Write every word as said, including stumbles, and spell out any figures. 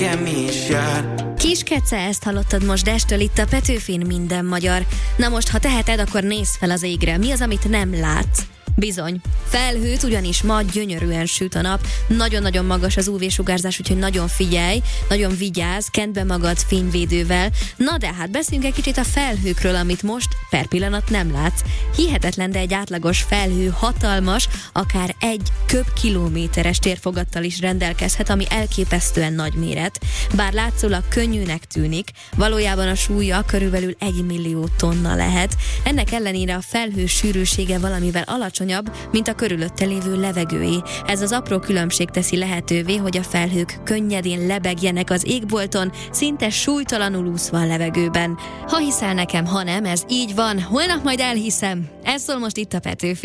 mi is jár. Kiskece, ezt hallottad most Destől itt a Petőfin Minden magyar. Na most, ha teheted, akkor nézz fel az égre. Mi az, amit nem látsz? Bizony. Felhőt, ugyanis ma gyönyörűen süt a nap, nagyon-nagyon magas az ú vé-sugárzás, úgyhogy nagyon figyelj, nagyon vigyázz, kend be magad fényvédővel. Na de hát beszéljünk egy kicsit a felhőkről, amit most per pillanat nem látsz. Hihetetlen, de egy átlagos felhő hatalmas, akár egy köbkilométeres térfogattal is rendelkezhet, ami elképesztően nagy méret. Bár látszólag könnyűnek tűnik, valójában a súlya körülbelül egy millió tonna lehet. Ennek ellenére a felhő sűrűsége valamivel alacsonyabb, mint a körülötte lévő levegőé. Ez az apró különbség teszi lehetővé, hogy a felhők könnyedén lebegjenek az égbolton, szinte súlytalanul úszva a levegőben. Ha hiszel nekem, ha nem, ez így van, holnap majd elhiszem. Ez szól most itt a Petőfi.